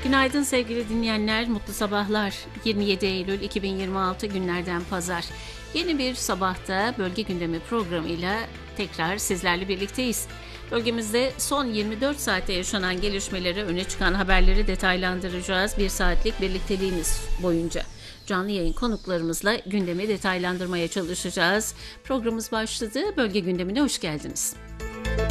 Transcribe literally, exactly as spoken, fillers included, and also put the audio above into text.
Günaydın sevgili dinleyenler, mutlu sabahlar. yirmi yedi Eylül iki bin yirmi altı günlerden pazar. Yeni bir sabahta bölge gündemi programıyla tekrar sizlerle birlikteyiz. Bölgemizde son yirmi dört saatte yaşanan gelişmeleri, öne çıkan haberleri detaylandıracağız bir saatlik birlikteliğimiz boyunca. Canlı yayın konuklarımızla gündemi detaylandırmaya çalışacağız. Programımız başladı. Bölge gündemine hoş geldiniz.